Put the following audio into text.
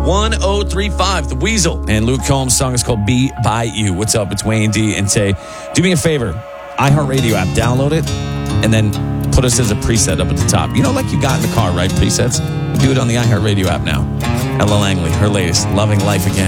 1035. The Weasel and Luke Combs' song is called Be By You. What's up? It's Wayne D and Tay. Do me a favor. iHeartRadio app. Download it and then put us as a preset up at the top. You know, like you got in the car, right? Presets. Do it on the iHeartRadio app now. Ella Langley, her latest, Loving Life Again.